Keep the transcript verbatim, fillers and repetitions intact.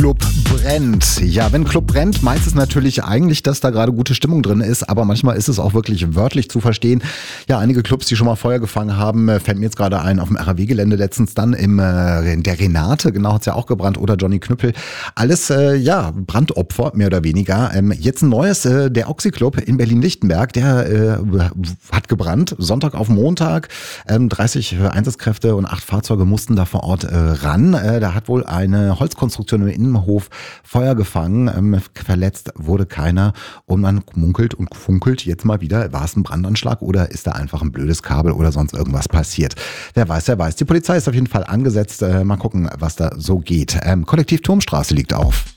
Club brennt. Ja, wenn Club brennt, meint es natürlich eigentlich, dass da gerade gute Stimmung drin ist, aber manchmal ist es auch wirklich wörtlich zu verstehen. Ja, einige Clubs, die schon mal Feuer gefangen haben, fällt mir jetzt gerade ein, auf dem R A W-Gelände letztens dann im äh, der Renate, genau, hat's ja auch gebrannt, oder Johnny Knüppel. Alles, äh, ja, Brandopfer, mehr oder weniger. Ähm, jetzt ein neues, äh, der Oxy-Club in Berlin-Lichtenberg, der äh, hat gebrannt, Sonntag auf Montag. Ähm, dreißig Einsatzkräfte und acht Fahrzeuge mussten da vor Ort äh, ran. Äh, da hat wohl eine Holzkonstruktion im Innenhof Feuer gefangen. Ähm, verletzt wurde keiner und man munkelt und funkelt jetzt mal wieder, war es ein Brandanschlag oder ist da einfach ein blödes Kabel oder sonst irgendwas passiert. Wer weiß, wer weiß. Die Polizei ist auf jeden Fall angesetzt. Äh, mal gucken, was da so geht. Ähm, Kollektiv Turmstraße liegt auf.